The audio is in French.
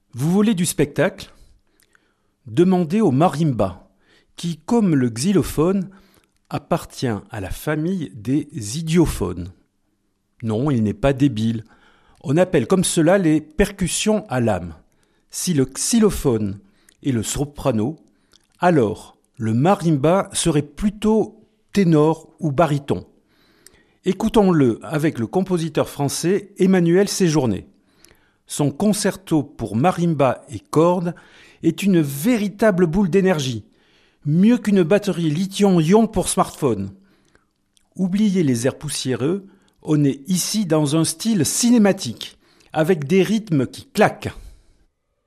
Vous voulez du spectacle? Demandez au marimba, qui, comme le xylophone, appartient à la famille des idiophones. Non, il n'est pas débile. On appelle comme cela les percussions à lame. Si le xylophone est le soprano, alors le marimba serait plutôt ténor ou baryton. Écoutons-le avec le compositeur français Emmanuel Séjourné. Son concerto pour marimba et cordes est une véritable boule d'énergie, mieux qu'une batterie lithium-ion pour smartphone. Oubliez les airs poussiéreux, on est ici dans un style cinématique, avec des rythmes qui claquent.